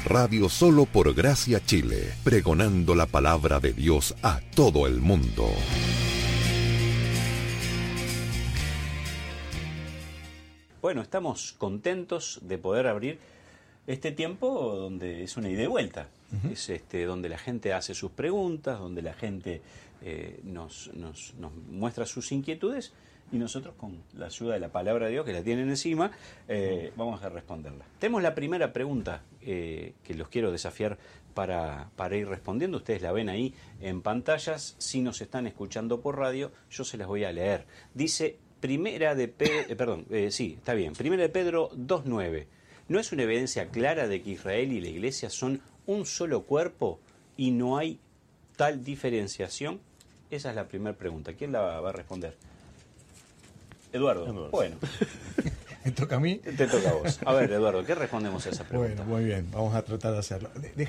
radio solo por Gracia Chile, pregonando la palabra de Dios a todo el mundo. Bueno, estamos contentos de poder abrir este tiempo donde es una ida y vuelta. Uh-huh. Es donde la gente hace sus preguntas, donde la gente nos muestra sus inquietudes y nosotros, con la ayuda de la palabra de Dios, que la tienen encima, vamos a responderla. Tenemos la primera pregunta que los quiero desafiar para ir respondiendo. Ustedes la ven ahí en pantallas. Si nos están escuchando por radio, yo se las voy a leer. Dice Primera de Pedro 2:9. ¿No es una evidencia clara de que Israel y la Iglesia son un solo cuerpo y no hay tal diferenciación? Esa es la primera pregunta. ¿Quién la va a responder? Eduardo. Bueno. ¿Me toca a mí? Te toca a vos. A ver, Eduardo, ¿qué respondemos a esa pregunta? Bueno, muy bien, vamos a tratar de hacerlo.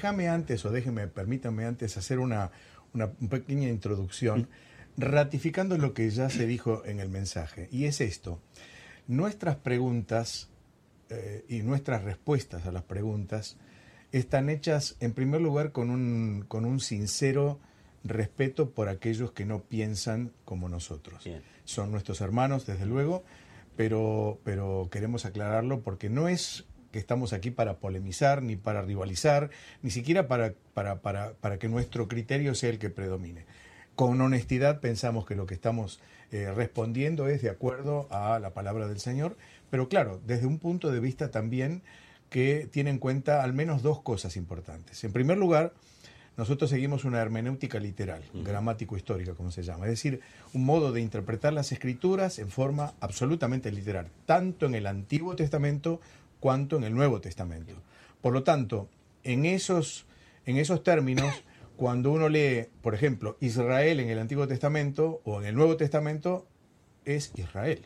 Permítanme antes hacer una pequeña introducción, ratificando lo que ya se dijo en el mensaje. Y es esto: nuestras preguntas y nuestras respuestas a las preguntas están hechas, en primer lugar, con un sincero respeto por aquellos que no piensan como nosotros. Bien. Son nuestros hermanos, desde luego, pero queremos aclararlo porque no es que estamos aquí para polemizar, ni para rivalizar, ni siquiera para que nuestro criterio sea el que predomine. Con honestidad pensamos que lo que estamos respondiendo es de acuerdo a la palabra del Señor, pero claro, desde un punto de vista también que tiene en cuenta al menos dos cosas importantes. En primer lugar, nosotros seguimos una hermenéutica literal, gramático-histórica, como se llama, es decir, un modo de interpretar las Escrituras en forma absolutamente literal, tanto en el Antiguo Testamento cuanto en el Nuevo Testamento. Por lo tanto, en esos términos, cuando uno lee, por ejemplo, Israel en el Antiguo Testamento o en el Nuevo Testamento, es Israel,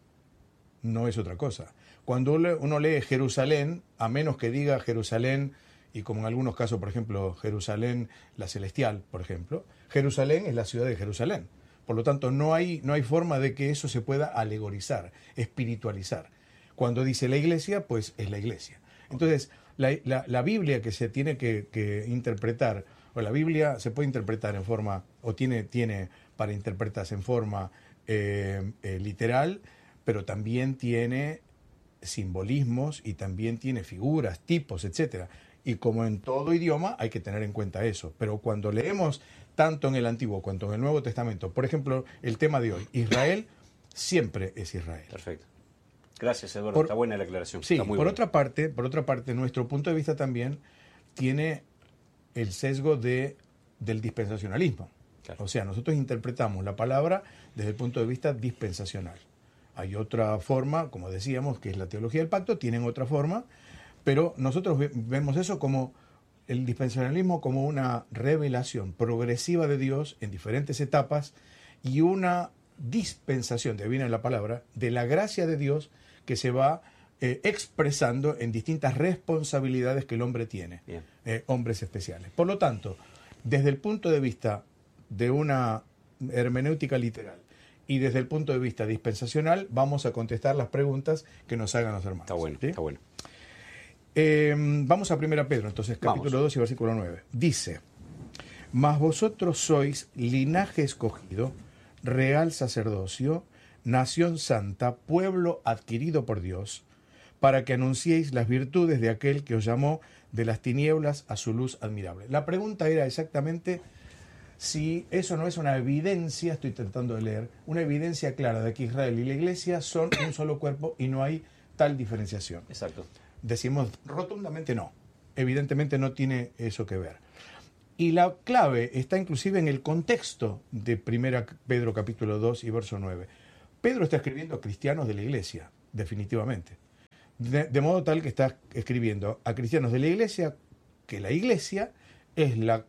no es otra cosa. Cuando uno lee Jerusalén, a menos que diga Jerusalén, y como en algunos casos, por ejemplo, Jerusalén la Celestial, por ejemplo, Jerusalén es la ciudad de Jerusalén. Por lo tanto, no hay forma de que eso se pueda alegorizar, espiritualizar. Cuando dice la iglesia, pues es la iglesia. Entonces, la Biblia que se tiene que interpretar, o la Biblia se puede interpretar en forma, o tiene para interpretarse en forma literal, pero también tiene simbolismos y también tiene figuras, tipos, etcétera. Y como en todo idioma hay que tener en cuenta eso. Pero cuando leemos tanto en el Antiguo cuanto en el Nuevo Testamento, por ejemplo, el tema de hoy, Israel siempre es Israel. Perfecto. Gracias, Eduardo. Está buena la aclaración. Sí, Está muy por otra parte, nuestro punto de vista también tiene el sesgo del dispensacionalismo. Claro. O sea, nosotros interpretamos la palabra desde el punto de vista dispensacional. Hay otra forma, como decíamos, que es la teología del pacto, tienen otra forma, pero nosotros vemos eso como el dispensacionalismo como una revelación progresiva de Dios en diferentes etapas y una dispensación, de ahí viene la palabra, de la gracia de Dios que se va expresando en distintas responsabilidades que el hombre tiene, hombres especiales. Por lo tanto, desde el punto de vista de una hermenéutica literal y desde el punto de vista dispensacional, vamos a contestar las preguntas que nos hagan los hermanos. Está bueno, ¿sí? Está bueno. Vamos a 1 Pedro, entonces, capítulo 2 y versículo 9. Dice: mas vosotros sois linaje escogido, real sacerdocio, nación santa, pueblo adquirido por Dios, para que anunciéis las virtudes de aquel que os llamó de las tinieblas a su luz admirable. La pregunta era exactamente si eso no es una evidencia, estoy tratando de leer, una evidencia clara de que Israel y la Iglesia son un solo cuerpo y no hay tal diferenciación. Exacto. Decimos rotundamente no. Evidentemente no tiene eso que ver. Y la clave está inclusive en el contexto de 1 Pedro capítulo 2 y verso 9. Pedro está escribiendo a cristianos de la Iglesia, definitivamente. De modo tal que está escribiendo a cristianos de la Iglesia, que la Iglesia es la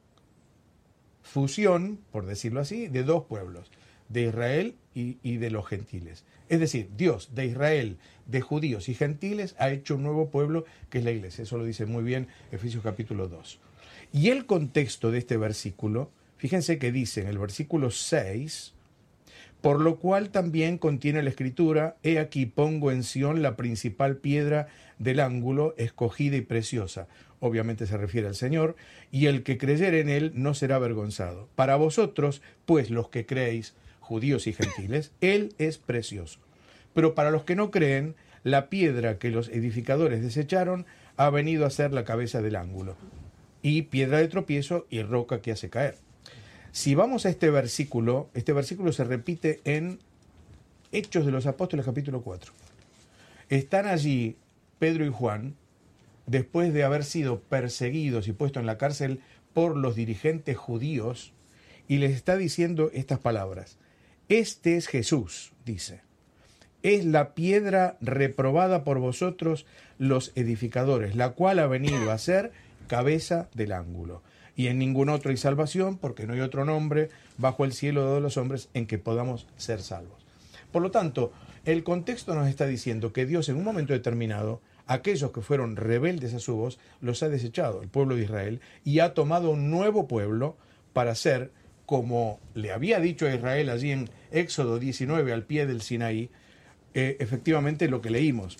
fusión, por decirlo así, de dos pueblos, de Israel y de los gentiles. Es decir, Dios de Israel, de judíos y gentiles, ha hecho un nuevo pueblo que es la Iglesia. Eso lo dice muy bien Efesios capítulo 2. Y el contexto de este versículo, fíjense que dice en el versículo 6, por lo cual también contiene la Escritura, he aquí pongo en Sión la principal piedra del ángulo, escogida y preciosa. Obviamente se refiere al Señor, y el que creyere en él no será avergonzado. Para vosotros, pues los que creéis, judíos y gentiles, él es precioso. Pero para los que no creen, la piedra que los edificadores desecharon ha venido a ser la cabeza del ángulo, y piedra de tropiezo y roca que hace caer. Si vamos a este versículo se repite en Hechos de los Apóstoles capítulo 4. Están allí Pedro y Juan, después de haber sido perseguidos y puestos en la cárcel por los dirigentes judíos, y les está diciendo estas palabras. Este es Jesús, dice. Es la piedra reprobada por vosotros los edificadores, la cual ha venido a ser cabeza del ángulo. Y en ningún otro hay salvación, porque no hay otro nombre bajo el cielo de los hombres en que podamos ser salvos. Por lo tanto, el contexto nos está diciendo que Dios en un momento determinado, aquellos que fueron rebeldes a su voz, los ha desechado, el pueblo de Israel, y ha tomado un nuevo pueblo para ser, como le había dicho a Israel allí en Éxodo 19, al pie del Sinaí, efectivamente lo que leímos.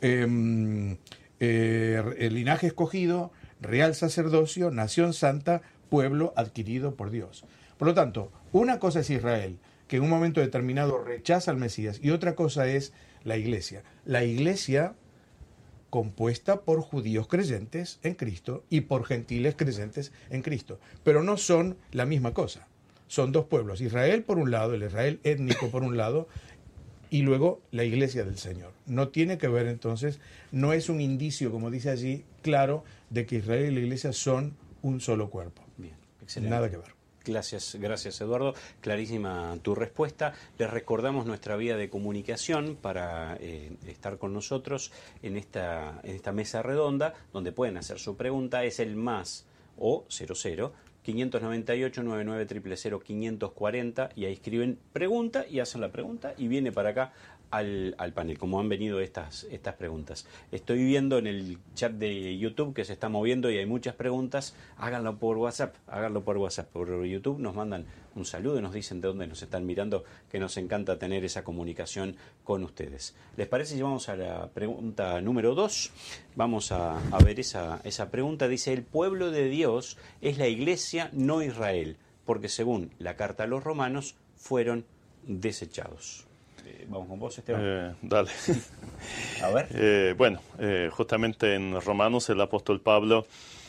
El linaje escogido, real sacerdocio, nación santa, pueblo adquirido por Dios. Por lo tanto, una cosa es Israel, que en un momento determinado rechaza al Mesías, y otra cosa es la iglesia. La iglesia compuesta por judíos creyentes en Cristo y por gentiles creyentes en Cristo. Pero no son la misma cosa. Son dos pueblos. Israel por un lado, el Israel étnico por un lado, y luego la iglesia del Señor. No tiene que ver entonces, no es un indicio, como dice allí, claro, de que Israel y la iglesia son un solo cuerpo. Bien, excelente. Nada que ver. Gracias Eduardo, clarísima tu respuesta. Les recordamos nuestra vía de comunicación para estar con nosotros en esta mesa redonda, donde pueden hacer su pregunta, es el más o 00 598 99 000 540, y ahí escriben pregunta y hacen la pregunta y viene para acá al panel, como han venido estas preguntas. Estoy viendo en el chat de YouTube que se está moviendo y hay muchas preguntas. Háganlo por WhatsApp, por YouTube nos mandan un saludo y nos dicen de dónde nos están mirando, que nos encanta tener esa comunicación con ustedes. ¿Les parece si vamos a la pregunta número 2? Vamos a ver esa pregunta. Dice, el pueblo de Dios es la iglesia, no Israel, porque según la carta a los romanos fueron desechados. Vamos con vos, Esteban. Dale. A ver. Justamente en Romanos el apóstol Pablo,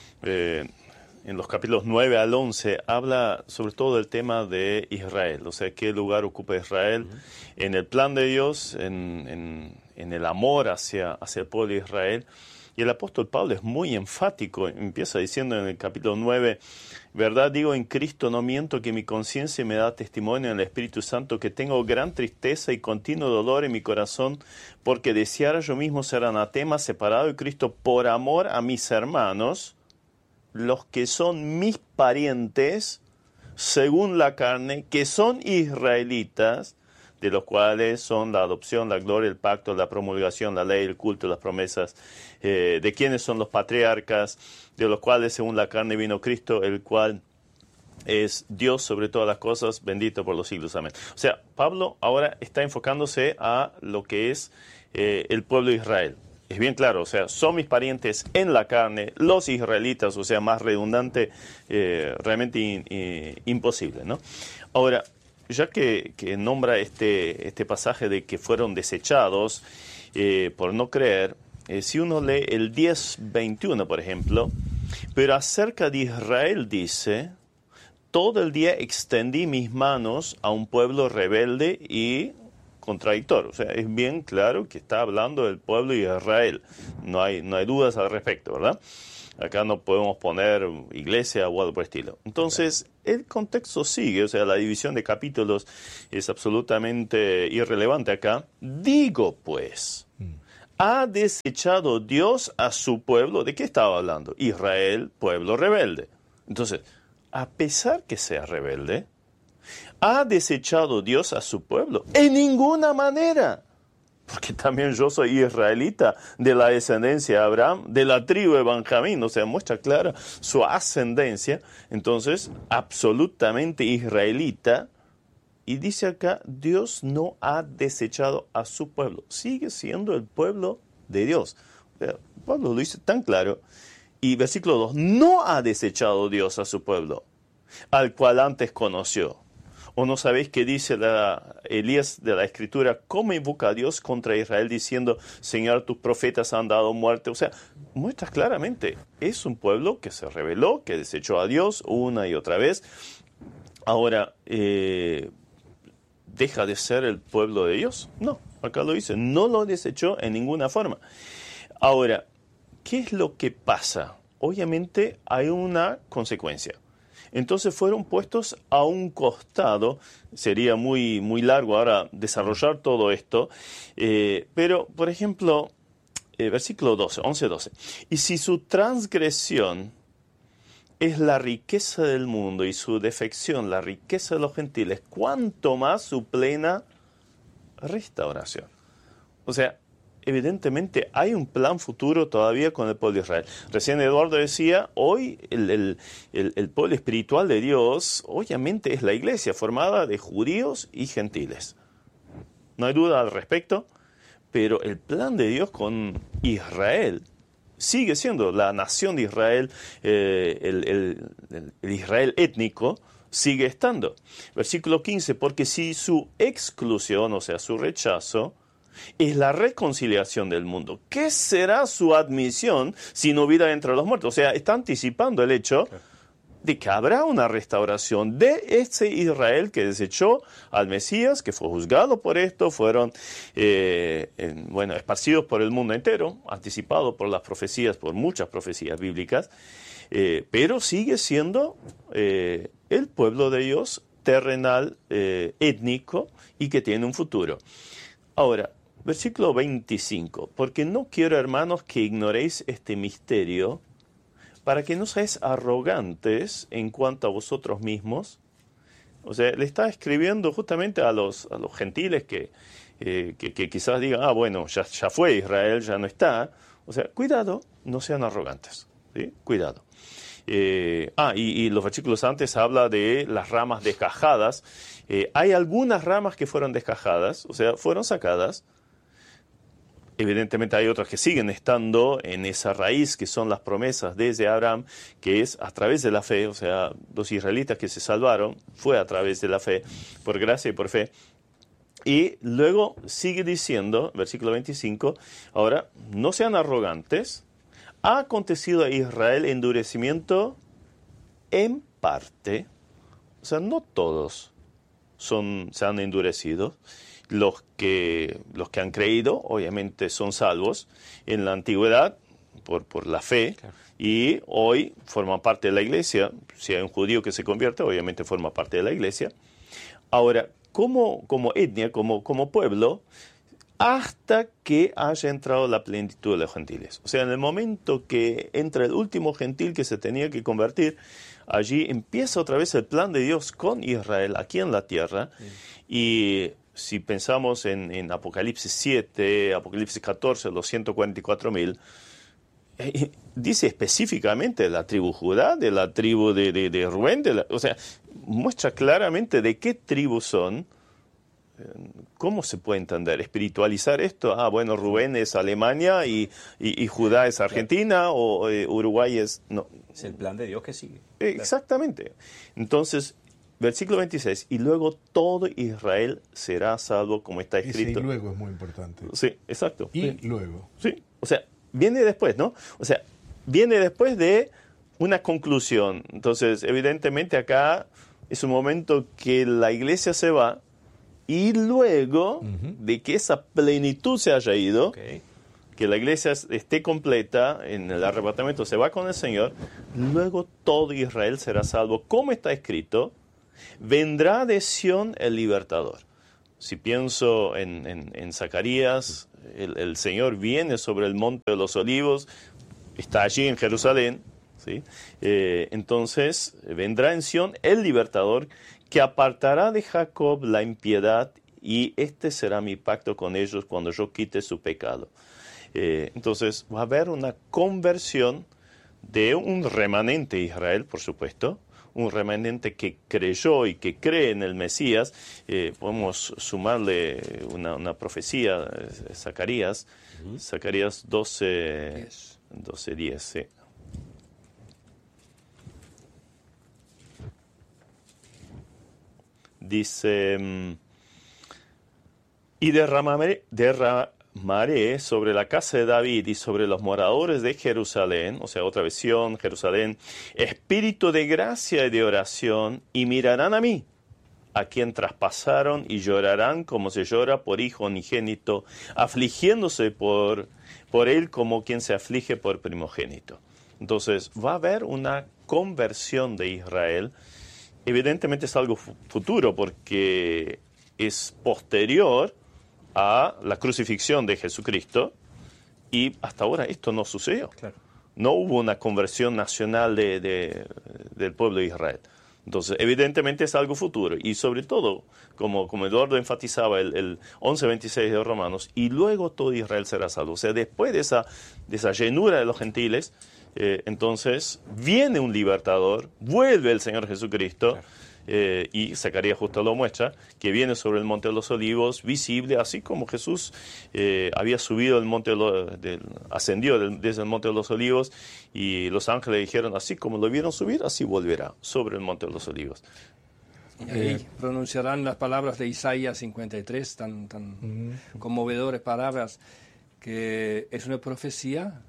en los capítulos 9 al 11, habla sobre todo del tema de Israel, o sea, qué lugar ocupa Israel en el plan de Dios, en el amor hacia el pueblo de Israel. Y el apóstol Pablo es muy enfático, empieza diciendo en el capítulo 9, verdad digo en Cristo, no miento, que mi conciencia me da testimonio en el Espíritu Santo, que tengo gran tristeza y continuo dolor en mi corazón, porque deseara yo mismo ser anatema, separado de Cristo, por amor a mis hermanos, los que son mis parientes, según la carne, que son israelitas, de los cuales son la adopción, la gloria, el pacto, la promulgación, la ley, el culto, las promesas, de quienes son los patriarcas, de los cuales según la carne vino Cristo, el cual es Dios sobre todas las cosas, bendito por los siglos. Amén. O sea, Pablo ahora está enfocándose a lo que es el pueblo de Israel. Es bien claro, o sea, son mis parientes en la carne, los israelitas, o sea, más redundante, realmente imposible, ¿no? Ahora, ya que nombra este pasaje de que fueron desechados por no creer, si uno lee el 10:21, por ejemplo, pero acerca de Israel dice, todo el día extendí mis manos a un pueblo rebelde y contradictor. O sea, es bien claro que está hablando del pueblo de Israel. No hay dudas al respecto, ¿verdad? Acá no podemos poner iglesia o algo por el estilo. Entonces, el contexto sigue, o sea, la división de capítulos es absolutamente irrelevante acá. Digo, pues, ¿ha desechado Dios a su pueblo? ¿De qué estaba hablando? Israel, pueblo rebelde. Entonces, a pesar que sea rebelde, ¿ha desechado Dios a su pueblo? En ninguna manera. Porque también yo soy israelita de la descendencia de Abraham, de la tribu de Benjamín, o sea, muestra clara su ascendencia. Entonces, absolutamente israelita. Y dice acá, Dios no ha desechado a su pueblo. Sigue siendo el pueblo de Dios. Pablo lo dice tan claro. Y versículo 2, no ha desechado Dios a su pueblo, al cual antes conoció. ¿O no sabéis qué dice Elías de la Escritura? ¿Cómo invoca a Dios contra Israel diciendo, Señor, tus profetas han dado muerte? O sea, muestra claramente, es un pueblo que se rebeló, que desechó a Dios una y otra vez. Ahora, ¿deja de ser el pueblo de Dios? No, acá lo dice, no lo desechó en ninguna forma. Ahora, ¿qué es lo que pasa? Obviamente hay una consecuencia. Entonces fueron puestos a un costado. Sería muy, muy largo ahora desarrollar todo esto. Pero, por ejemplo, versículo 11-12. Y si su transgresión es la riqueza del mundo y su defección la riqueza de los gentiles, ¿cuánto más su plena restauración? O sea, evidentemente hay un plan futuro todavía con el pueblo de Israel. Recién Eduardo decía, hoy el pueblo espiritual de Dios, obviamente es la iglesia formada de judíos y gentiles. No hay duda al respecto, pero el plan de Dios con Israel sigue siendo la nación de Israel, el Israel étnico, sigue estando. Versículo 15, porque si su exclusión, o sea, su rechazo, es la reconciliación del mundo, ¿qué será su admisión si no vida entre los muertos? O sea, está anticipando el hecho de que habrá una restauración de ese Israel que desechó al Mesías, que fue juzgado por esto, fueron esparcidos por el mundo entero, anticipado por las profecías, por muchas profecías bíblicas, pero sigue siendo el pueblo de Dios terrenal, étnico, y que tiene un futuro. Ahora, versículo 25, porque no quiero, hermanos, que ignoréis este misterio, para que no seáis arrogantes en cuanto a vosotros mismos. O sea, le está escribiendo justamente a los gentiles que quizás digan, bueno, ya fue Israel, ya no está. O sea, cuidado, no sean arrogantes, ¿sí? Cuidado. Y los versículos antes habla de las ramas descajadas. Hay algunas ramas que fueron descajadas, o sea, fueron sacadas. Evidentemente hay otras que siguen estando en esa raíz que son las promesas desde Abraham, que es a través de la fe, o sea, los israelitas que se salvaron fue a través de la fe, por gracia y por fe. Y luego sigue diciendo, versículo 25, ahora, no sean arrogantes, ha acontecido a Israel endurecimiento en parte, o sea, no todos se han endurecido. Los que han creído, obviamente, son salvos en la antigüedad por la fe, claro. Y hoy forman parte de la iglesia. Si hay un judío que se convierte, obviamente forma parte de la iglesia. Ahora, como etnia, como pueblo, hasta que haya entrado la plenitud de los gentiles. O sea, en el momento que entra el último gentil que se tenía que convertir, allí empieza otra vez el plan de Dios con Israel aquí en la tierra. Sí. Y si pensamos en Apocalipsis 7, Apocalipsis 14, los 144,000, dice específicamente de la tribu Judá, de la tribu de Rubén, o sea, muestra claramente de qué tribu son. ¿Cómo se puede entender? ¿Espiritualizar esto? Bueno, Rubén es Alemania y Judá es Argentina, o Uruguay es... No. Es el plan de Dios que sigue. Exactamente. Entonces, versículo 26, y luego todo Israel será salvo, como está escrito. Ese y luego es muy importante. Sí, exacto. Y luego. Sí, o sea, viene después, ¿no? O sea, viene después de una conclusión. Entonces, evidentemente acá es un momento que la iglesia se va, y luego de que esa plenitud se haya ido, que la iglesia esté completa, en el arrebatamiento se va con el Señor, luego todo Israel será salvo, como está escrito, vendrá de Sión el libertador. Si pienso en Zacarías, el Señor viene sobre el monte de los olivos, está allí en Jerusalén, ¿sí? Entonces vendrá en Sión el libertador, que apartará de Jacob la impiedad, y este será mi pacto con ellos cuando yo quite su pecado. Entonces va a haber una conversión de un remanente de Israel, por supuesto, un remanente que creyó y que cree en el Mesías. Podemos sumarle una profecía, Zacarías, Zacarías 12:10, sí. Dice, y derramaré sobre la casa de David y sobre los moradores de Jerusalén, o sea, otra visión, Jerusalén, espíritu de gracia y de oración, y mirarán a mí, a quien traspasaron, y llorarán como se llora por hijo unigénito, afligiéndose por él como quien se aflige por primogénito. Entonces, va a haber una conversión de Israel. Evidentemente es algo futuro porque es posterior a la crucifixión de Jesucristo y hasta ahora esto no sucedió. Claro. No hubo una conversión nacional del pueblo de Israel. Entonces, evidentemente es algo futuro y sobre todo, como Eduardo enfatizaba el 11:26 de Romanos, y luego todo Israel será salvo. O sea, después de esa llenura de los gentiles, entonces viene un libertador, vuelve el Señor Jesucristo, claro. Y Zacarías justo lo muestra, que viene sobre el Monte de los Olivos, visible, así como Jesús había subido el monte ascendió desde el Monte de los Olivos, y los ángeles dijeron, así como lo vieron subir, así volverá sobre el Monte de los Olivos. Y ahí pronunciarán las palabras de Isaías 53, tan conmovedores palabras, que es una profecía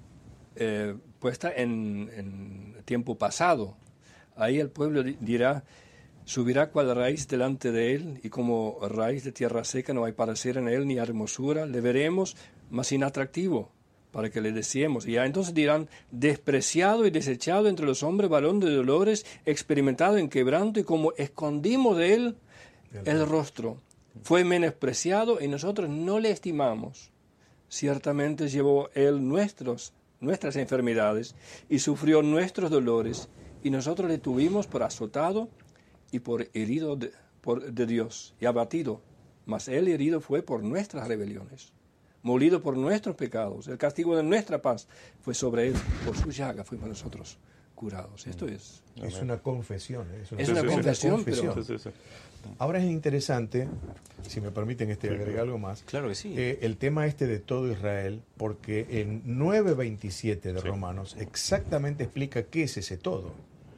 puesta en tiempo pasado. Ahí el pueblo dirá, subirá cual raíz delante de él, y como raíz de tierra seca no hay parecer en él ni hermosura, le veremos, mas inatractivo, para que le deseemos. Y ya entonces dirán, despreciado y desechado entre los hombres, varón de dolores, experimentado en quebranto, y como escondimos de él el rostro, fue menospreciado y nosotros no le estimamos. Ciertamente llevó él nuestras enfermedades y sufrió nuestros dolores, y nosotros le tuvimos por azotado y por herido de Dios y abatido, mas él herido fue por nuestras rebeliones, molido por nuestros pecados, el castigo de nuestra paz fue sobre él, por su llaga fuimos nosotros curados. Esto es una confesión. Es una confesión. Pero... Sí. Ahora es interesante, si me permiten agregar algo más. Claro que sí. El tema de todo Israel, porque en 9:27 de Romanos exactamente explica qué es ese todo.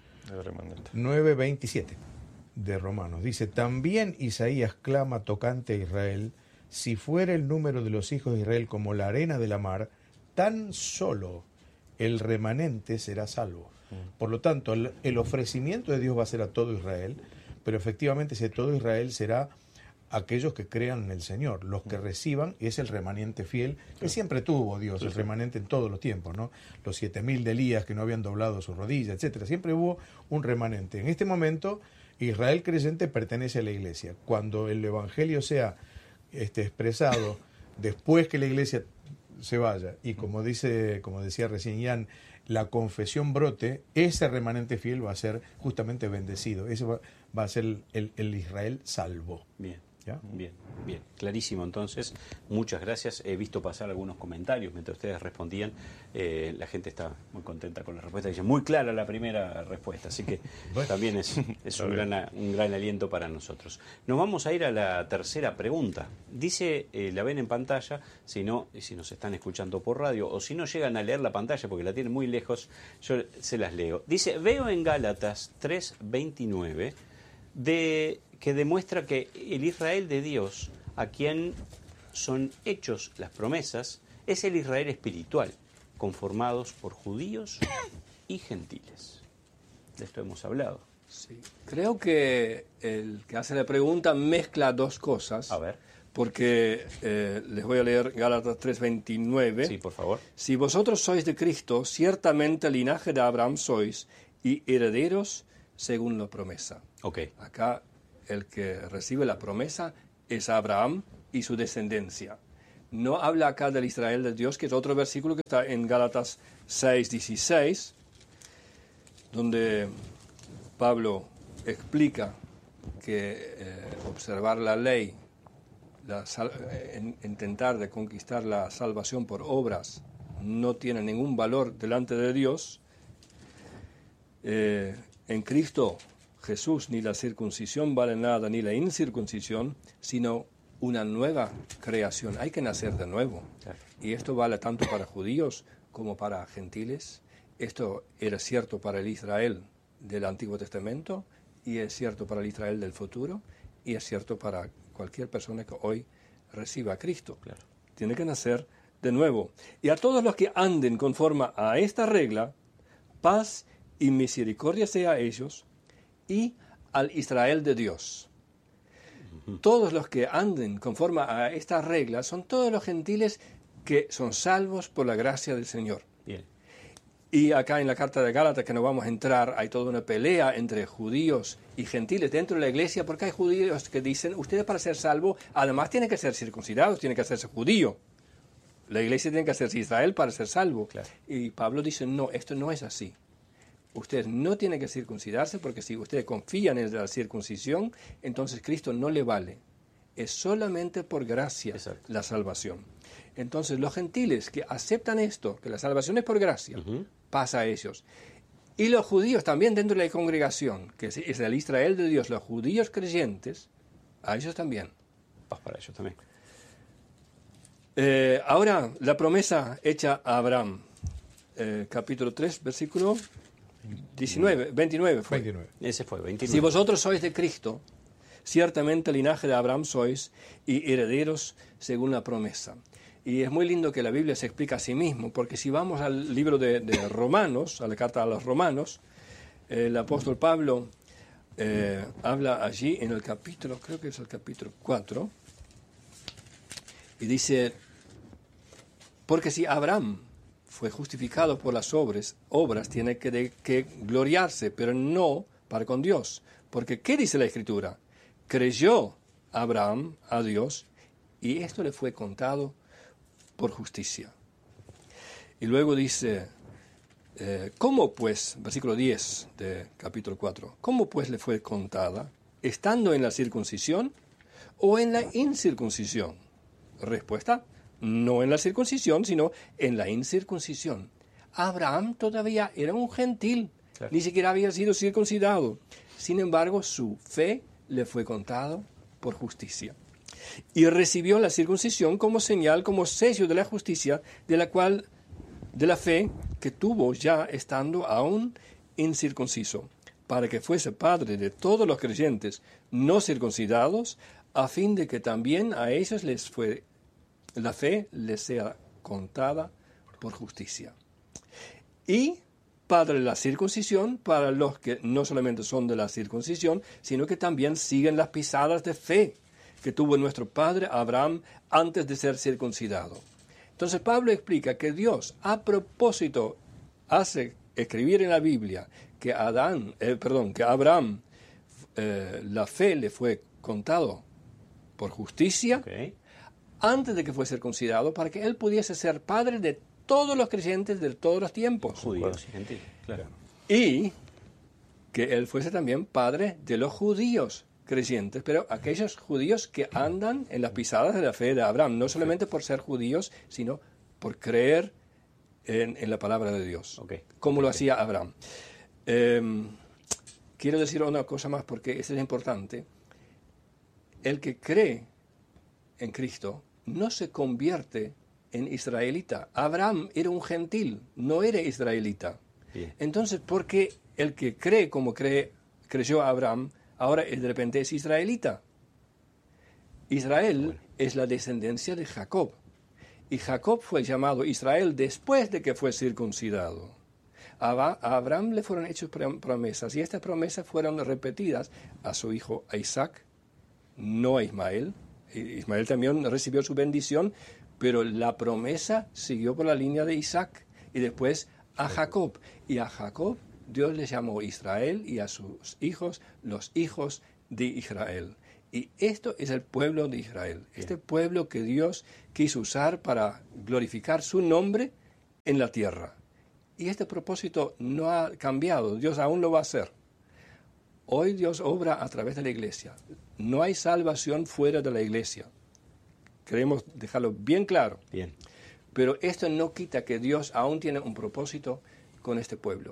9:27 de Romanos. Dice, también Isaías clama tocante a Israel, si fuera el número de los hijos de Israel como la arena de la mar, tan solo el remanente será salvo. Por lo tanto, el ofrecimiento de Dios va a ser a todo Israel, pero efectivamente ese todo Israel será aquellos que crean en el Señor, los que reciban, y es el remanente fiel que siempre tuvo Dios, el remanente en todos los tiempos, ¿no? Los 7,000 de Elías que no habían doblado su rodilla, etcétera. Siempre hubo un remanente. En este momento, Israel creyente pertenece a la iglesia. Cuando el evangelio sea expresado después que la iglesia se vaya, y como decía recién Jan, la confesión brote, ese remanente fiel va a ser justamente bendecido. Ese va a ser el Israel salvo. Bien. ¿Ya? Bien, clarísimo. Entonces, muchas gracias. He visto pasar algunos comentarios mientras ustedes respondían. La gente está muy contenta con la respuesta. Dice, muy clara la primera respuesta, así que también es un gran aliento para nosotros. Nos vamos a ir a la tercera pregunta. Dice, la ven en pantalla, si nos están escuchando por radio, o si no llegan a leer la pantalla porque la tienen muy lejos, yo se las leo. Dice, veo en Gálatas 3:29 que demuestra que el Israel de Dios, a quien son hechos las promesas, es el Israel espiritual, conformados por judíos y gentiles. De esto hemos hablado. Sí. Creo que el que hace la pregunta mezcla dos cosas. A ver. Porque les voy a leer Gálatas 3:29. Sí, por favor. Si vosotros sois de Cristo, ciertamente linaje de Abraham sois, y herederos según la promesa. Okay. Acá el que recibe la promesa es Abraham y su descendencia. No habla acá del Israel de Dios, que es otro versículo que está en Gálatas 6:16, donde Pablo explica que observar la ley, intentar de conquistar la salvación por obras, no tiene ningún valor delante de Dios. en Cristo Jesús ni la circuncisión vale nada, ni la incircuncisión, sino una nueva creación. Hay que nacer de nuevo. Claro. Y esto vale tanto para judíos como para gentiles. Esto era cierto para el Israel del Antiguo Testamento, y es cierto para el Israel del futuro, y es cierto para cualquier persona que hoy reciba a Cristo. Claro. Tiene que nacer de nuevo. Y a todos los que anden conforme a esta regla, paz y misericordia sea a ellos y al Israel de Dios. Todos los que anden conforme a esta regla son todos los gentiles que son salvos por la gracia del Señor. Bien. Y acá en la carta de Gálatas, que no vamos a entrar, hay toda una pelea entre judíos y gentiles dentro de la iglesia, porque hay judíos que dicen, ustedes para ser salvos, además tienen que ser circuncidados, tienen que hacerse judío. La iglesia tiene que hacerse Israel para ser salvo. Claro. Y Pablo dice, no, esto no es así. Ustedes no tienen que circuncidarse, porque si ustedes confían en la circuncisión, entonces Cristo no le vale. Es solamente por gracia Exacto. la salvación. Entonces los gentiles que aceptan esto, que la salvación es por gracia, pasa a ellos. Y los judíos también dentro de la congregación, que es el Israel de Dios, los judíos creyentes, a ellos también. Paz para ellos también. Ahora, la promesa hecha a Abraham, capítulo 3, versículo 29 fue. 29. Ese fue, 29. Si vosotros sois de Cristo, ciertamente el linaje de Abraham sois y herederos según la promesa. Y es muy lindo que la Biblia se explica a sí mismo, porque si vamos al libro de Romanos, a la carta a los Romanos, el apóstol Pablo habla allí en el capítulo, creo que es el capítulo 4, y dice, porque si Abraham fue justificado por las obras tiene que gloriarse, pero no para con Dios. Porque, ¿qué dice la Escritura? Creyó Abraham a Dios y esto le fue contado por justicia. Y luego dice, ¿cómo pues, versículo 10 de capítulo 4, cómo pues le fue contada, estando en la circuncisión o en la incircuncisión? Respuesta, no en la circuncisión, sino en la incircuncisión. Abraham todavía era un gentil, Claro. ni siquiera había sido circuncidado. Sin embargo, su fe le fue contada por justicia. Y recibió la circuncisión como señal, como sello de la justicia, de la fe que tuvo ya estando aún incircunciso, para que fuese padre de todos los creyentes no circuncidados, a fin de que también a ellos la fe les sea contada por justicia. Y padre de la circuncisión para los que no solamente son de la circuncisión, sino que también siguen las pisadas de fe que tuvo nuestro padre Abraham antes de ser circuncidado. Entonces Pablo explica que Dios a propósito hace escribir en la Biblia que Abraham la fe le fue contado por justicia antes de que fuese circuncidado, para que él pudiese ser padre de todos los creyentes de todos los tiempos. Judíos y gentiles, claro. Y que él fuese también padre de los judíos creyentes, pero aquellos judíos que andan en las pisadas de la fe de Abraham, no solamente por ser judíos, sino por creer en la palabra de Dios, como lo hacía Abraham. Quiero decir una cosa más, porque esto es importante. El que cree en Cristo no se convierte en israelita. Abraham era un gentil, no era israelita. Bien. Entonces, ¿por qué el que cree como creyó Abraham, ahora de repente es israelita? Israel es la descendencia de Jacob. Y Jacob fue llamado Israel después de que fue circuncidado. A Abraham le fueron hechas promesas, y estas promesas fueron repetidas a su hijo Isaac, no a Ismael. Ismael también recibió su bendición, pero la promesa siguió por la línea de Isaac y después a Jacob. Y a Jacob Dios le llamó Israel, y a sus hijos los hijos de Israel. Y esto es el pueblo de Israel, este pueblo que Dios quiso usar para glorificar su nombre en la tierra. Y este propósito no ha cambiado, Dios aún lo va a hacer. Hoy Dios obra a través de la iglesia. No hay salvación fuera de la iglesia. Queremos dejarlo bien claro. Bien. Pero esto no quita que Dios aún tiene un propósito con este pueblo.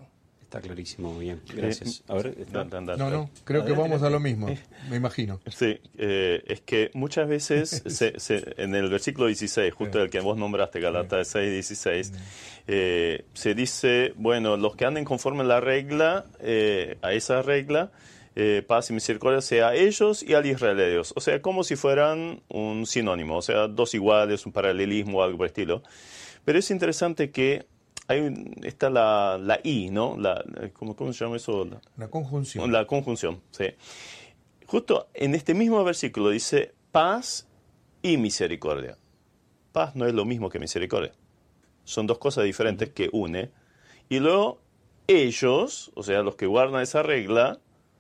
Está clarísimo, bien, gracias. A ver, No, creo que vamos a lo mismo, me imagino. Sí, es que muchas veces en el versículo 16, justo el que vos nombraste, Gálatas 6, 16, se dice, bueno, los que anden conforme a la regla, a esa regla, paz y misericordia sea a ellos y al Israel de Dios. O sea, como si fueran un sinónimo, o sea, dos iguales, un paralelismo o algo por el estilo. Pero es interesante que está la I, ¿no? ¿Cómo se llama eso? La conjunción. La conjunción, sí. Justo en este mismo versículo dice paz y misericordia. Paz no es lo mismo que misericordia. Son dos cosas diferentes que une. Y luego ellos, o sea, los que guardan esa regla,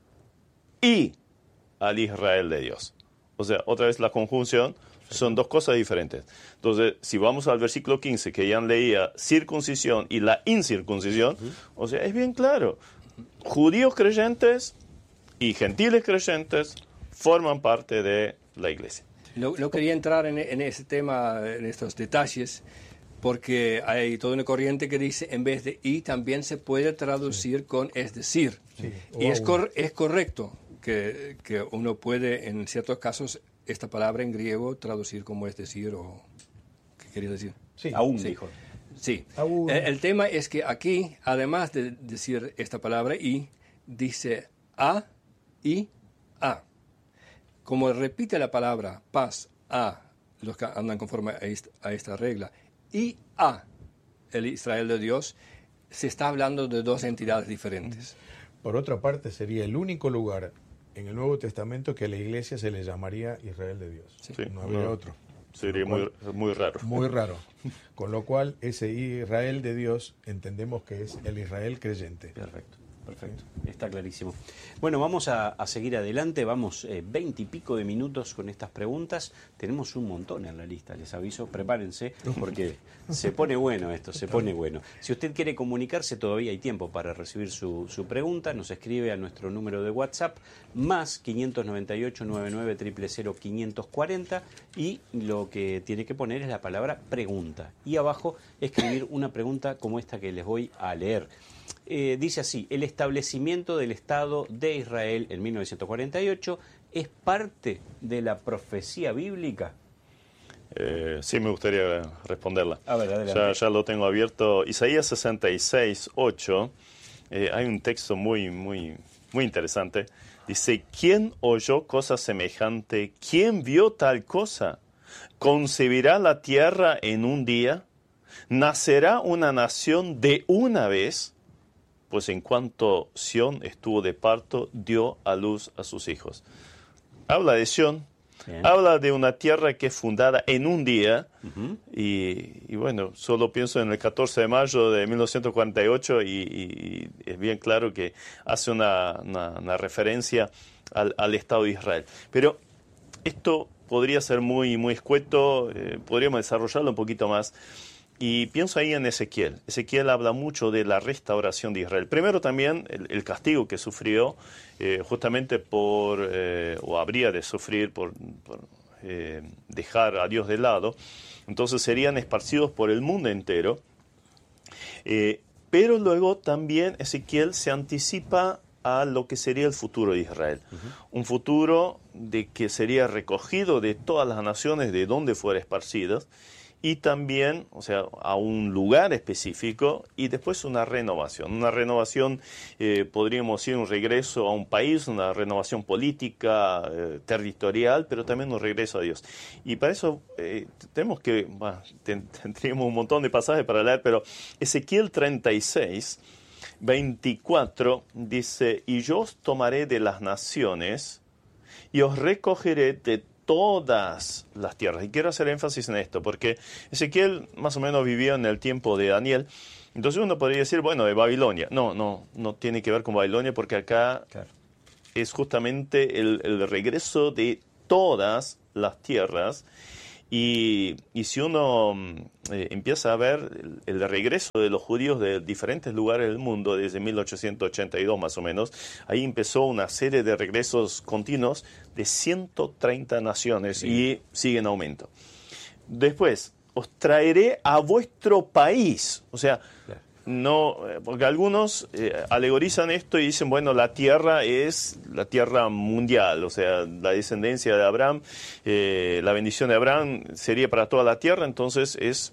y al Israel de Dios. O sea, otra vez la conjunción. Son dos cosas diferentes. Entonces, si vamos al versículo 15, que Jan leía circuncisión y la incircuncisión, o sea, es bien claro. Judíos creyentes y gentiles creyentes forman parte de la iglesia. No quería entrar en ese tema, en estos detalles, porque hay toda una corriente que dice, en vez de y, también se puede traducir con es decir. Sí. Y es correcto que uno puede, en ciertos casos, esta palabra en griego traducir como es decir o ¿qué quería decir? Sí. Aún, Sí. dijo. Sí. Aún. El tema es que aquí, además de decir esta palabra y, dice a y a. Como repite la palabra paz a los que andan conforme a esta regla y a el Israel de Dios, se está hablando de dos entidades diferentes. Por otra parte, sería el único lugar en el Nuevo Testamento que a la iglesia se le llamaría Israel de Dios. Sí. No habría otro. Sería muy raro. Muy raro. Con lo cual, ese Israel de Dios entendemos que es el Israel creyente. Perfecto. Está clarísimo. Bueno, vamos a seguir adelante. Vamos 20 y pico de minutos con estas preguntas. Tenemos un montón en la lista, les aviso. Prepárense porque se pone bueno esto, se pone bueno. Si usted quiere comunicarse, todavía hay tiempo para recibir su pregunta. Nos escribe a nuestro número de WhatsApp, más 598-99-000-540. Y lo que tiene que poner es la palabra pregunta. Y abajo escribir una pregunta como esta que les voy a leer. Dice así: el establecimiento del Estado de Israel en 1948 es parte de la profecía bíblica. Sí, me gustaría responderla. A ver, adelante. Ya lo tengo abierto. Isaías 66, 8. Hay un texto muy interesante. Dice, ¿quién oyó cosa semejante? ¿Quién vio tal cosa? ¿Concebirá la tierra en un día? ¿Nacerá una nación de una vez? Pues en cuanto Sión estuvo de parto, dio a luz a sus hijos. Habla de Sión, habla de una tierra que es fundada en un día, y bueno, solo pienso en el 14 de mayo de 1948 y es bien claro que hace una referencia al Estado de Israel. Pero esto podría ser muy escueto, podríamos desarrollarlo un poquito más. Y pienso ahí en Ezequiel. Ezequiel habla mucho de la restauración de Israel. Primero también el castigo que sufrió justamente o habría de sufrir por dejar a Dios de lado. Entonces serían esparcidos por el mundo entero. Pero luego también Ezequiel se anticipa a lo que sería el futuro de Israel. Un futuro de que sería recogido de todas las naciones de donde fuera esparcidas, y también, o sea, a un lugar específico, y después una renovación. Una renovación, podríamos decir, un regreso a un país, una renovación política, territorial, pero también un regreso a Dios. Y para eso tenemos que, tendríamos un montón de pasajes para leer, pero Ezequiel 36, 24, dice, y yo os tomaré de las naciones y os recogeré de todas las tierras. Y quiero hacer énfasis en esto, porque Ezequiel más o menos vivió en el tiempo de Daniel. Entonces uno podría decir, bueno, de Babilonia. No tiene que ver con Babilonia, porque acá es justamente el regreso de todas las tierras. Y si uno empieza a ver el regreso de los judíos de diferentes lugares del mundo desde 1882 más o menos, ahí empezó una serie de regresos continuos de 130 naciones y sigue en aumento. Después, os traeré a vuestro país. O sea, no, porque algunos alegorizan esto y dicen, bueno, la tierra es la tierra mundial, o sea, la descendencia de Abraham, la bendición de Abraham sería para toda la tierra, entonces es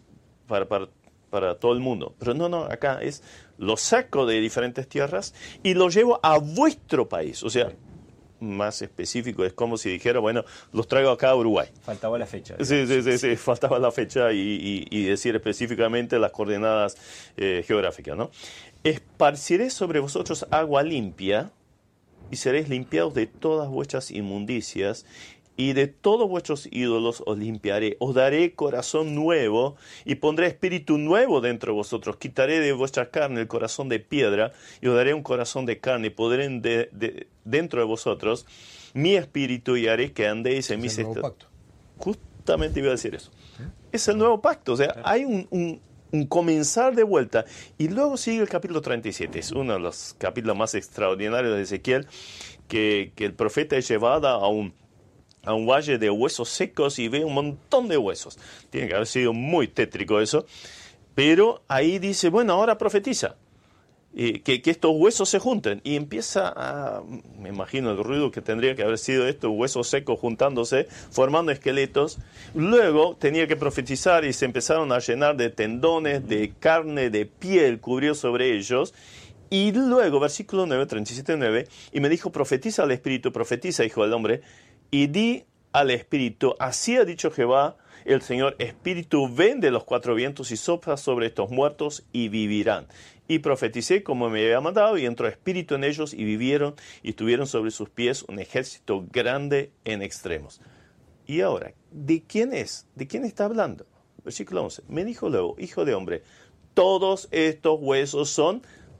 para todo el mundo. Pero no, acá es, lo saco de diferentes tierras y lo llevo a vuestro país, o sea, más específico, es como si dijera, bueno, los traigo acá a Uruguay. Faltaba la fecha. Sí, faltaba la fecha y decir específicamente las coordenadas geográficas, ¿no? Esparciré sobre vosotros agua limpia y seréis limpiados de todas vuestras inmundicias y de todos vuestros ídolos os limpiaré. Os daré corazón nuevo y pondré espíritu nuevo dentro de vosotros. Quitaré de vuestra carne el corazón de piedra y os daré un corazón de carne. Y pondré dentro de vosotros mi espíritu y haré que andéis en mis estatutos. Justamente iba a decir eso. Es el nuevo pacto. O sea, hay un comenzar de vuelta. Y luego sigue el capítulo 37. Es uno de los capítulos más extraordinarios de Ezequiel, que el profeta es llevado a un valle de huesos secos y ve un montón de huesos. Tiene que haber sido muy tétrico eso. Pero ahí dice, bueno, ahora profetiza. Que estos huesos se junten. Y empieza me imagino el ruido que tendría que haber sido estos huesos secos juntándose, formando esqueletos. Luego tenía que profetizar y se empezaron a llenar de tendones, de carne, de piel, cubrió sobre ellos. Y luego, versículo 9, 37:9, y me dijo, profetiza al Espíritu, profetiza, hijo del hombre, y di al Espíritu, así ha dicho Jehová, el Señor, Espíritu, ven de los cuatro vientos y sopla sobre estos muertos y vivirán. Y profeticé como me había mandado, y entró Espíritu en ellos y vivieron, y tuvieron sobre sus pies un ejército grande en extremos. Y ahora, ¿de quién es? ¿De quién está hablando? Versículo 11. Me dijo luego, hijo de hombre, todos estos huesos son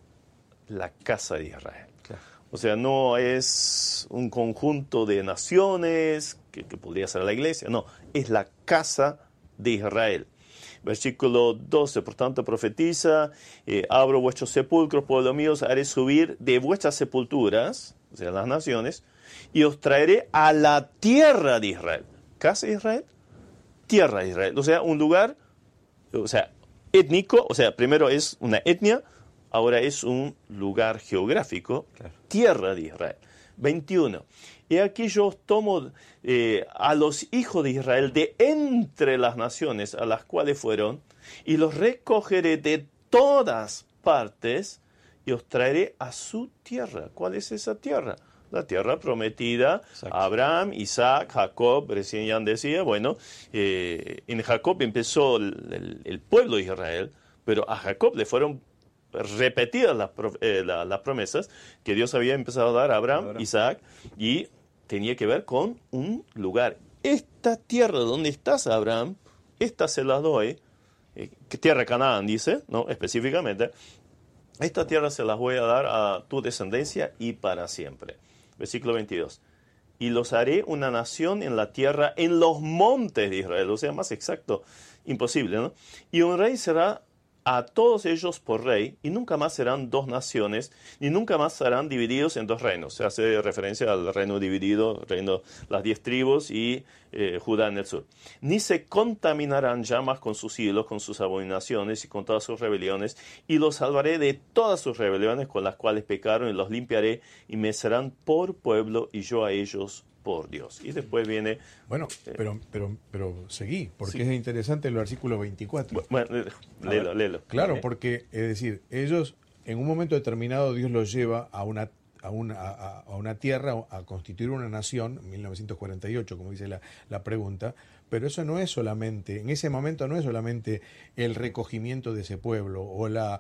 la casa de Israel. O sea, no es un conjunto de naciones que podría ser la iglesia, no, es la casa de Israel. Versículo 12, por tanto profetiza, abro vuestros sepulcros, pueblo mío, haré subir de vuestras sepulturas, o sea, las naciones, y os traeré a la tierra de Israel. ¿Casa de Israel? Tierra de Israel. O sea, un lugar, o sea, étnico, o sea, primero es una etnia, ahora es un lugar geográfico, claro. Tierra de Israel. 21. Y aquí yo os tomo a los hijos de Israel de entre las naciones a las cuales fueron, y los recogeré de todas partes, y os traeré a su tierra. ¿Cuál es esa tierra? La tierra prometida a Abraham, Isaac, Jacob, recién ya decía, bueno, en Jacob empezó el pueblo de Israel, pero a Jacob le fueron repetidas las promesas que Dios había empezado a dar a Abraham, Isaac, y tenía que ver con un lugar. Esta tierra donde estás, Abraham, esta se la doy, tierra Canaán dice, no específicamente, esta tierra se las voy a dar a tu descendencia y para siempre. Versículo 22. Y los haré una nación en la tierra, en los montes de Israel. O sea, más exacto, imposible, ¿no? Y un rey será a todos ellos por rey, y nunca más serán dos naciones, ni nunca más serán divididos en dos reinos. Se hace referencia al reino dividido, las 10 tribus y Judá en el sur. Ni se contaminarán ya más con sus ídolos, con sus abominaciones y con todas sus rebeliones, y los salvaré de todas sus rebeliones con las cuales pecaron, y los limpiaré, y me serán por pueblo, y yo a ellos por Dios. Y después viene... Bueno, pero seguí, porque sí. Es interesante el versículo 24. Bueno, léelo. Claro, porque, es decir, ellos, en un momento determinado, Dios los lleva a una tierra, a constituir una nación, 1948, como dice la pregunta, pero eso no es solamente, en ese momento no es solamente el recogimiento de ese pueblo, o la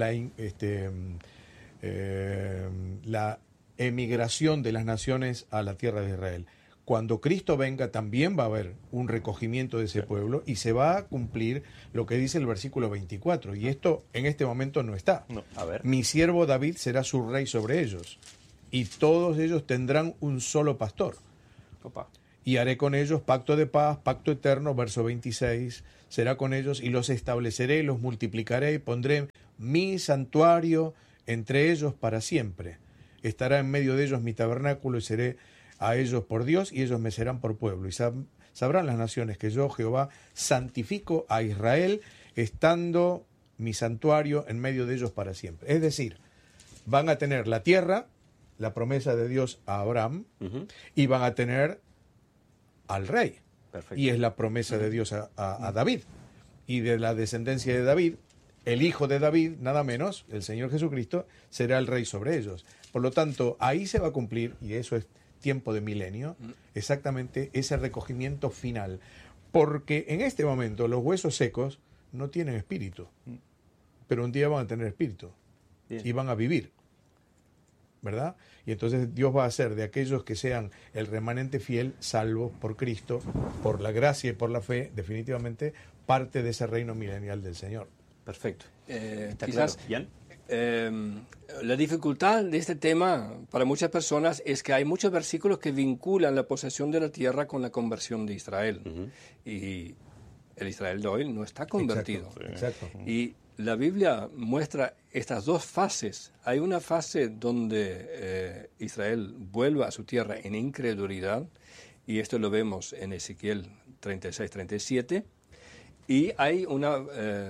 emigración de las naciones a la tierra de Israel. Cuando Cristo venga también va a haber un recogimiento de ese pueblo y se va a cumplir lo que dice el versículo 24. Y esto en este momento no está. No. A ver. Mi siervo David será su rey sobre ellos, y todos ellos tendrán un solo pastor. Opa. Y haré con ellos pacto de paz, pacto eterno, verso 26, será con ellos y los estableceré, los multiplicaré y pondré mi santuario entre ellos para siempre. Estará en medio de ellos mi tabernáculo y seré a ellos por Dios y ellos me serán por pueblo. Y sabrán las naciones que yo, Jehová, santifico a Israel estando mi santuario en medio de ellos para siempre. Es decir, van a tener la tierra, la promesa de Dios a Abraham, y van a tener al rey. Perfecto. Y es la promesa de Dios a David. Y de la descendencia de David, el hijo de David, nada menos, el Señor Jesucristo, será el rey sobre ellos. Por lo tanto, ahí se va a cumplir, y eso es tiempo de milenio, exactamente ese recogimiento final. Porque en este momento los huesos secos no tienen espíritu, pero un día van a tener espíritu. Bien. Y van a vivir, ¿verdad? Y entonces Dios va a hacer de aquellos que sean el remanente fiel, salvos por Cristo, por la gracia y por la fe, definitivamente parte de ese reino milenial del Señor. Perfecto. ¿Está Quizás claro? ¿Jan? la dificultad de este tema para muchas personas es que hay muchos versículos que vinculan la posesión de la tierra con la conversión de Israel. Y el Israel de hoy no está convertido. Exacto. Y la Biblia muestra estas dos fases. Hay una fase donde Israel vuelve a su tierra en incredulidad, y esto lo vemos en Ezequiel 36-37, y hay una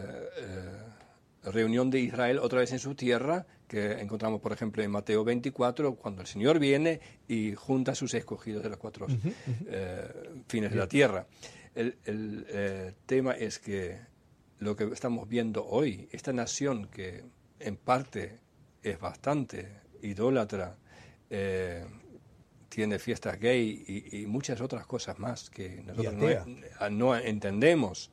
reunión de Israel otra vez en su tierra, que encontramos, por ejemplo, en Mateo 24, cuando el Señor viene y junta a sus escogidos de los cuatro fines de la tierra. El tema es que lo que estamos viendo hoy, esta nación que en parte es bastante idólatra, tiene fiestas gay y muchas otras cosas más que nosotros no entendemos.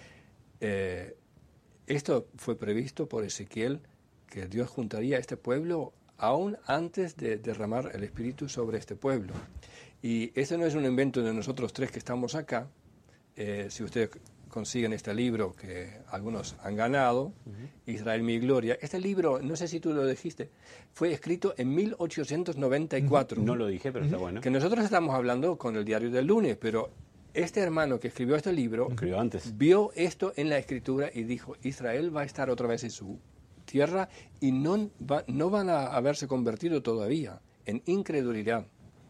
Esto fue previsto por Ezequiel, que Dios juntaría a este pueblo aún antes de derramar el Espíritu sobre este pueblo. Y este no es un invento de nosotros tres que estamos acá. Si ustedes consiguen este libro que algunos han ganado, Israel mi gloria, este libro, no sé si tú lo dijiste, fue escrito en 1894. No lo dije, pero está bueno. Que nosotros estamos hablando con el Diario del Lunes, pero este hermano que escribió este libro Escribió antes. vio esto en la escritura y dijo, Israel va a estar otra vez en su tierra y no van a haberse convertido todavía en incredulidad.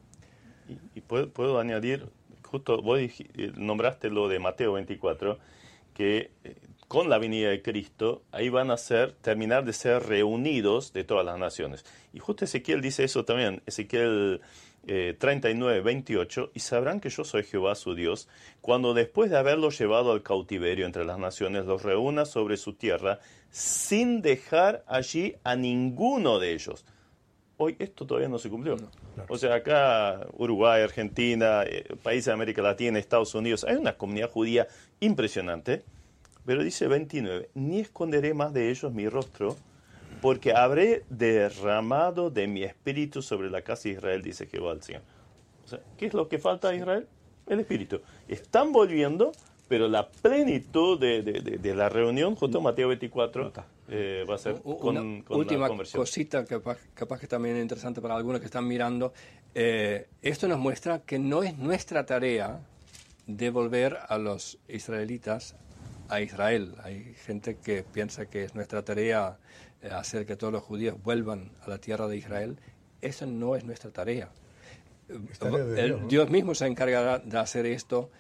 Y puedo añadir, justo vos nombraste lo de Mateo 24, que con la venida de Cristo, ahí van a terminar de ser reunidos de todas las naciones. Y justo Ezequiel dice eso también, Ezequiel 39, 28, y sabrán que yo soy Jehová su Dios, cuando después de haberlos llevado al cautiverio entre las naciones, los reúna sobre su tierra, sin dejar allí a ninguno de ellos. Hoy esto todavía no se cumplió. Claro. O sea, acá Uruguay, Argentina, países de América Latina, Estados Unidos, hay una comunidad judía impresionante, pero dice 29, ni esconderé más de ellos mi rostro, porque habré derramado de mi espíritu sobre la casa de Israel, dice Jehová el Señor. O sea, ¿qué es lo que falta a Israel? El espíritu. Están volviendo, pero la plenitud de la reunión, justo Mateo 24, va a ser con última la conversión. cosita que capaz que también es interesante para algunos que están mirando. Esto nos muestra que no es nuestra tarea devolver a los israelitas a Israel. Hay gente que piensa que es nuestra tarea hacer que todos los judíos vuelvan a la tierra de Israel. Eso no es nuestra tarea. Dios mismo se encargará de hacer esto.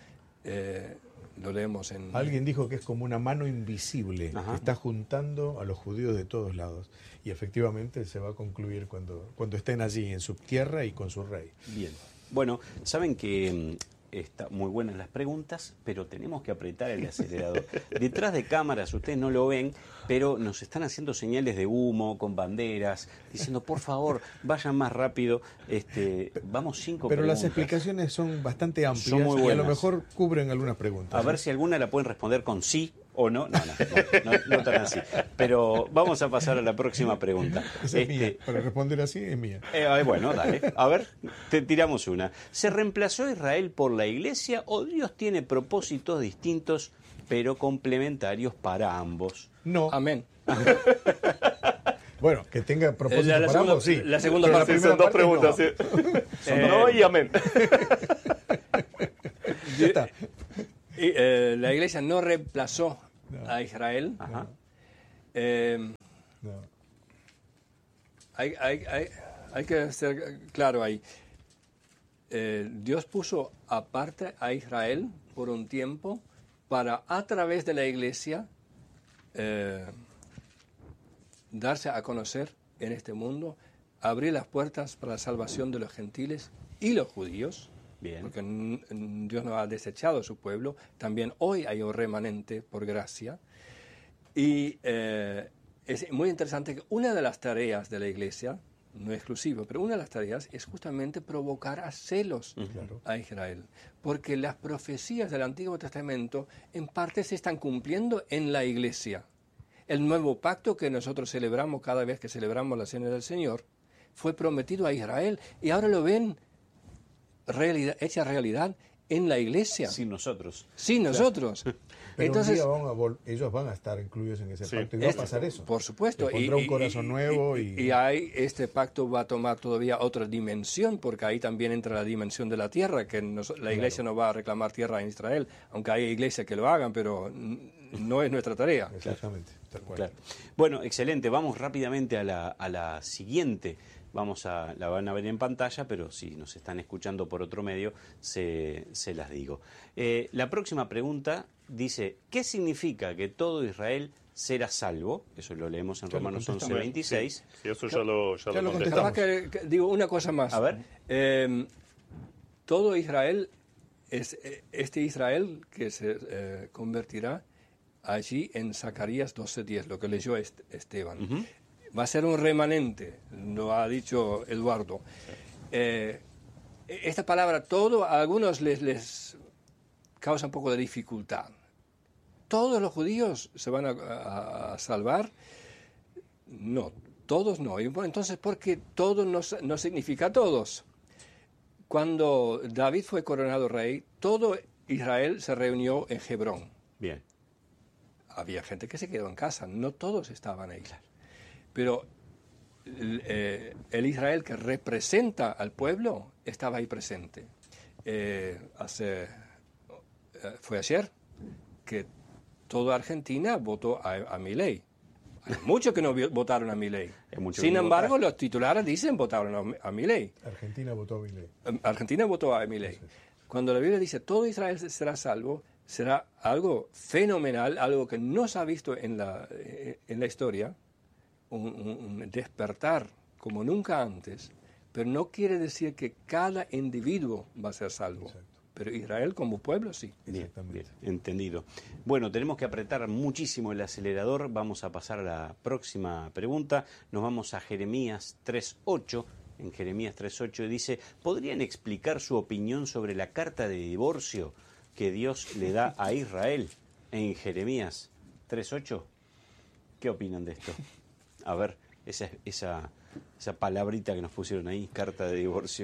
Lo leemos en... Alguien dijo que es como una mano invisible Ajá. que está juntando a los judíos de todos lados. Y efectivamente se va a concluir cuando estén allí en su tierra y con su rey. Bien. Bueno, saben que están muy buenas las preguntas, pero tenemos que apretar el acelerador. Detrás de cámaras, ustedes no lo ven, pero nos están haciendo señales de humo con banderas, diciendo, por favor, vayan más rápido. Vamos 5 Pero preguntas. las explicaciones son bastante amplias Son muy y a lo buenas. mejor cubren algunas preguntas. A ver si alguna la pueden responder con sí o no. No tan así. Pero vamos a pasar a la próxima pregunta. Esa es mía. Para responder así es mía. Bueno, dale. A ver, te tiramos una. ¿Se reemplazó Israel por la Iglesia o Dios tiene propósitos distintos pero complementarios para ambos? No. Amén. Bueno, que tenga propósito La para segunda- ambos, sí. la segunda Pero parte. Sí, primera son dos parte, preguntas. no. Sí. Son no y amén. Ya está. La iglesia no reemplazó a Israel. Ajá. No. Hay que ser claro ahí. Dios puso aparte a Israel por un tiempo para, a través de la iglesia, darse a conocer en este mundo, abrir las puertas para la salvación de los gentiles y los judíos. Bien. Porque Dios no ha desechado a su pueblo. También hoy hay un remanente por gracia. Y es muy interesante que una de las tareas de la Iglesia, no exclusivo, pero una de las tareas es justamente provocar a celos a Israel. Porque las profecías del Antiguo Testamento en parte se están cumpliendo en la Iglesia. El nuevo pacto que nosotros celebramos cada vez que celebramos la Cena del Señor fue prometido a Israel y ahora lo ven hecha realidad en la Iglesia. Sin nosotros. Sin nosotros. Pero entonces, un día ellos van a estar incluidos en ese pacto y va a pasar eso. Por supuesto. Se pondrá un corazón nuevo y este pacto va a tomar todavía otra dimensión, porque ahí también entra la dimensión de la tierra, que la Iglesia no va a reclamar tierra en Israel, aunque hay iglesias que lo hagan, pero no es nuestra tarea. Exactamente. Tal cual. Claro. Bueno, excelente. Vamos rápidamente a la siguiente. La van a ver en pantalla, pero si nos están escuchando por otro medio, se las digo. La próxima pregunta dice, ¿qué significa que todo Israel será salvo? Eso lo leemos en Romanos 11:26. Sí, eso ya lo contestamos. Capaz que digo una cosa más. A ver. Todo Israel es este Israel que se convertirá allí en Zacarías 12:10, lo que leyó Esteban. Va a ser un remanente, lo ha dicho Eduardo. Esta palabra todo a algunos les causa un poco de dificultad. ¿Todos los judíos se van a salvar? No, todos no. Entonces, ¿por qué todo no significa todos? Cuando David fue coronado rey, todo Israel se reunió en Hebrón. Bien. Había gente que se quedó en casa, no todos estaban ahí. Pero el Israel que representa al pueblo estaba ahí presente. Fue ayer que toda Argentina votó a Milei. Hay muchos que no votaron a Milei. Sin embargo, los titulares dicen votaron a Milei. Argentina votó a Milei. Argentina votó a Milei. Cuando la Biblia dice todo Israel será salvo, será algo fenomenal, algo que no se ha visto en la historia. Un despertar como nunca antes, pero no quiere decir que cada individuo va a ser salvo. Exacto. Pero Israel como pueblo sí. Bien, entendido. Bueno, tenemos que apretar muchísimo el acelerador. Vamos a pasar a la próxima pregunta. Nos vamos a Jeremías 3:8. En Jeremías 3:8 dice, ¿podrían explicar su opinión sobre la carta de divorcio que Dios le da a Israel? En Jeremías 3:8. ¿Qué opinan de esto? A ver, esa palabrita que nos pusieron ahí, carta de divorcio.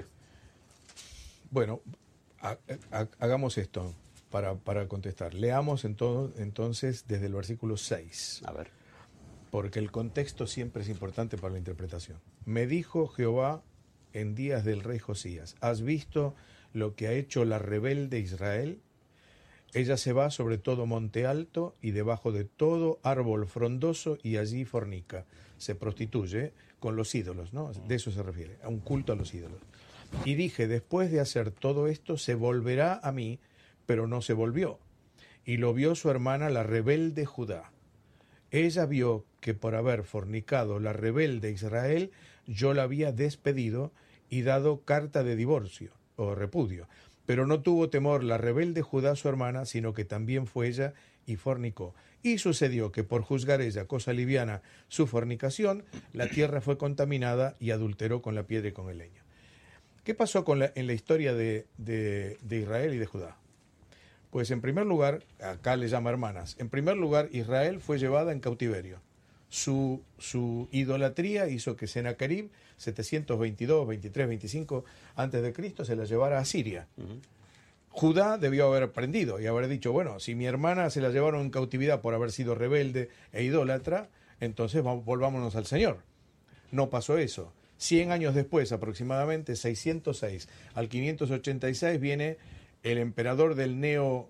Bueno, hagamos esto para contestar. Leamos entonces desde el versículo 6. A ver. Porque el contexto siempre es importante para la interpretación. Me dijo Jehová en días del rey Josías, ¿has visto lo que ha hecho la rebelde Israel? Ella se va sobre todo monte alto y debajo de todo árbol frondoso y allí fornica. Se prostituye con los ídolos, ¿no? De eso se refiere, a un culto a los ídolos. Y dije, después de hacer todo esto, se volverá a mí, pero no se volvió. Y lo vio su hermana, la rebelde Judá. Ella vio que por haber fornicado la rebelde Israel, yo la había despedido y dado carta de divorcio o repudio. Pero no tuvo temor la rebelde Judá su hermana, sino que también fue ella y fornicó. Y sucedió que por juzgar ella cosa liviana su fornicación, la tierra fue contaminada y adulteró con la piedra y con el leño. ¿Qué pasó en la historia de Israel y de Judá? Pues en primer lugar, acá le llama hermanas, en primer lugar Israel fue llevada en cautiverio. Su idolatría hizo que Sennacherib, 722, 23, 25 antes de Cristo, se la llevara a Siria. Judá debió haber aprendido y haber dicho, bueno, si mi hermana se la llevaron en cautividad por haber sido rebelde e idólatra, entonces volvámonos al Señor. No pasó eso. 100 años después, aproximadamente 606 al 586, viene el emperador del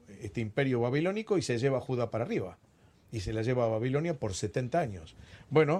imperio babilónico y se lleva a Judá para arriba. Y se la lleva a Babilonia por 70 años. Bueno,